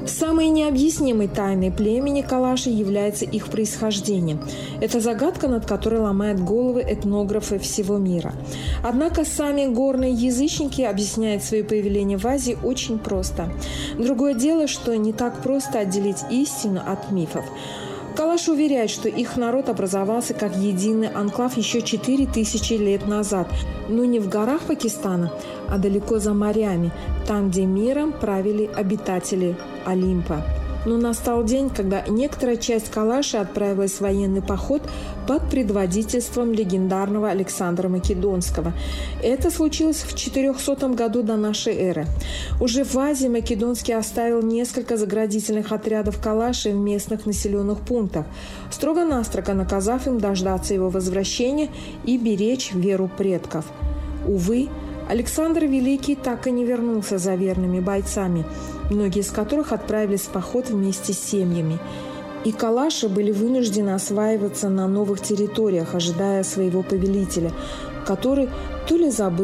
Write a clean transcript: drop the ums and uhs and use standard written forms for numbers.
Самой необъяснимой тайной племени Калаши является их происхождение. Это загадка, над которой ломают головы этнографы всего мира. Однако сами горные язычники объясняют свое появление в Азии очень просто. Другое дело, что не так просто отделить истину от мифов. Калаши уверяют, что их народ образовался как единый анклав еще 4000 лет назад, но не в горах Пакистана, а далеко за морями, там, где миром правили обитатели Олимпа. Но настал день, когда некоторая часть Калаши отправилась в военный поход под предводительством легендарного Александра Македонского. Это случилось в 400 году до нашей эры. Уже в Азии Македонский оставил несколько заградительных отрядов Калаши в местных населенных пунктах, строго-настрого наказав им дождаться его возвращения и беречь веру предков. Увы, Александр Великий так и не вернулся за верными бойцами, многие из которых отправились в поход вместе с семьями. И Калаши были вынуждены осваиваться на новых территориях, ожидая своего повелителя, который то ли забыл